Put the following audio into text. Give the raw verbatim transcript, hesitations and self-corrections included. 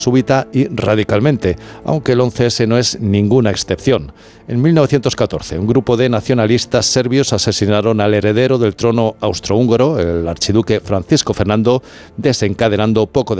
súbita y radicalmente, aunque el once ese no es ninguna excepción. En mil novecientos catorce, un grupo de nacionalistas serbios asesinaron al heredero del trono austrohúngaro, el archiduque Francisco Fernando, desencadenando poco